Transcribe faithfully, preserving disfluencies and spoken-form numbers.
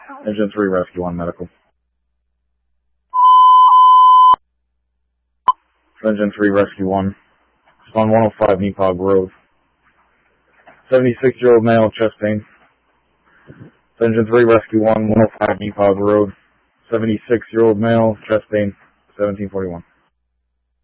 Engine three, Rescue one, medical. Engine three, Rescue one. It's on one oh five Nepog Road. seventy-six-year-old male, chest pain. Engine three, Rescue one, one oh five Nepog Road. seventy-six-year-old male, chest pain, seventeen forty-one.